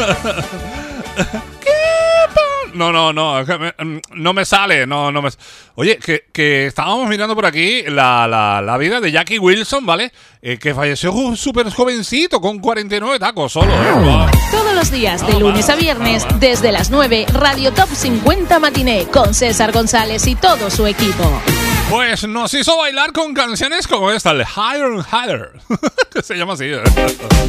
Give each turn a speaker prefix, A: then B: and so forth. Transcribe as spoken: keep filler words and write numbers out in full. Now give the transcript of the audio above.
A: No, no, no, no me sale, no, no me... Oye, que, que estábamos mirando por aquí la, la, la vida de Jackie Wilson, ¿vale? Eh, que falleció súper jovencito, con cuarenta y nueve tacos solo, ¿eh? Wow.
B: Todos los días, de lunes a viernes, desde las nueve, Radio Top cincuenta Matiné, con César González y todo su equipo.
A: Pues nos hizo bailar con canciones como esta, el Higher and Higher, que se llama así, ¿eh?